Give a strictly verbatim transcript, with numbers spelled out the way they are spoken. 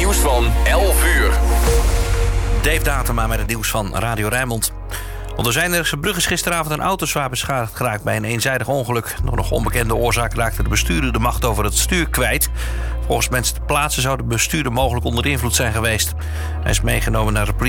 nieuws van elf uur. Dave Datema met het nieuws van Radio Rijnmond. Onder Zijndrechtse brug is gisteravond een auto zwaar beschadigd geraakt bij een eenzijdig ongeluk. Door nog onbekende oorzaak raakte de bestuurder de macht over het stuur kwijt. Volgens mensen ter plaatse zou de bestuurder mogelijk onder invloed zijn geweest. Hij is meegenomen naar de politie.